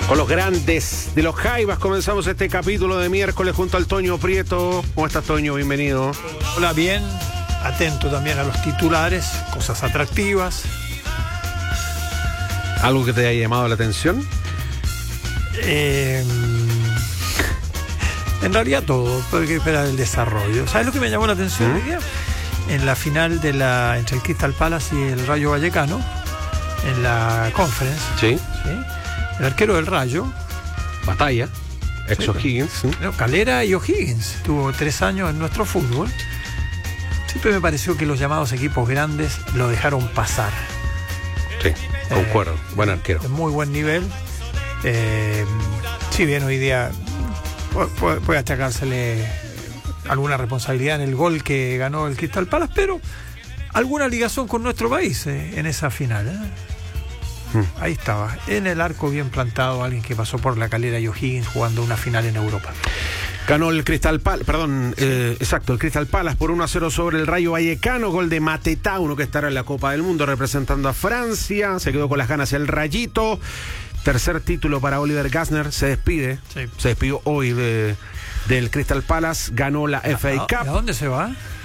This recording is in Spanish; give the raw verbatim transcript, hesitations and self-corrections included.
Con los grandes de los Jaivas comenzamos este capítulo de miércoles junto al Toño Prieto. ¿Cómo estás, Toño? Bienvenido. Hola, bien. Atento también a los titulares, cosas atractivas. ¿Algo que te haya llamado la atención? Eh, en realidad todo, pero hay que esperar el desarrollo. ¿Sabes lo que me llamó la atención hoy día? En la final de la entre el Crystal Palace y el Rayo Vallecano, en la conference. Sí. ¿Sí? El arquero del Rayo. Batalla. Ex Sí, O'Higgins. ¿Sí? No, Calera y O'Higgins. Tuvo tres años en nuestro fútbol. Siempre me pareció que los llamados equipos grandes lo dejaron pasar. Sí, concuerdo. Eh, Buen arquero. De muy buen nivel. Eh, si bien hoy día puede, puede achacársele alguna responsabilidad en el gol que ganó el Crystal Palace, pero alguna ligación con nuestro país eh, en esa final. ¿eh? Hmm. Ahí estaba, en el arco bien plantado, alguien que pasó por la Calera y O'Higgins jugando una final en Europa. Ganó el Crystal Palace, perdón, eh, exacto, el Crystal Palace por uno a cero sobre el Rayo Vallecano, gol de Mateta, uno que estará en la Copa del Mundo representando a Francia, se quedó con las ganas el Rayito. Tercer título para Oliver Glasner, se despide, sí. se despidió hoy de, del Crystal Palace, ganó la F A Cup. ¿A dónde se va?